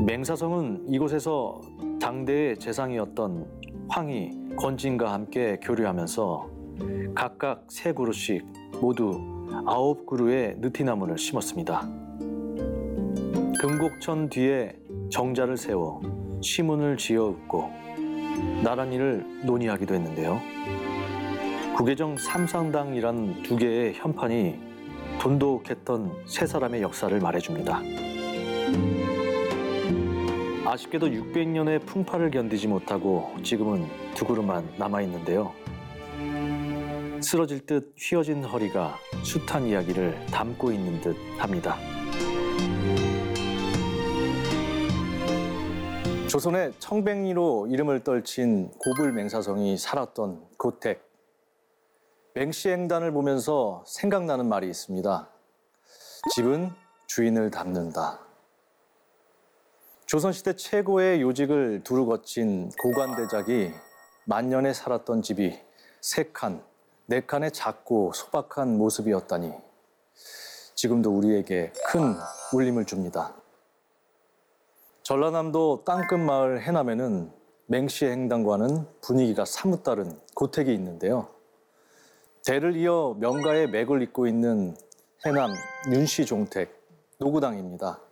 맹사성은 이곳에서 당대의 재상이었던 황희, 권진과 함께 교류하면서 각각 3그루씩 모두 9그루의 느티나무를 심었습니다. 금곡천 뒤에 정자를 세워 시문을 지어읊고 나란히를 논의하기도 했는데요. 구계정 삼상당이란 2개의 현판이 돈독했던 3사람의 역사를 말해줍니다. 아쉽게도 600년의 풍파를 견디지 못하고 지금은 2그루만 남아있는데요. 쓰러질 듯 휘어진 허리가 숱한 이야기를 담고 있는 듯 합니다. 조선의 청백리로 이름을 떨친 고불 맹사성이 살았던 고택. 맹시행단을 보면서 생각나는 말이 있습니다. 집은 주인을 닮는다. 조선시대 최고의 요직을 두루 거친 고관대작이 만년에 살았던 집이 3칸, 4칸의 작고 소박한 모습이었다니 지금도 우리에게 큰 울림을 줍니다. 전라남도 땅끝마을 해남에는 맹시행단과는 분위기가 사뭇 다른 고택이 있는데요. 대를 이어 명가의 맥을 잇고 있는 해남 윤씨종택 노구당입니다.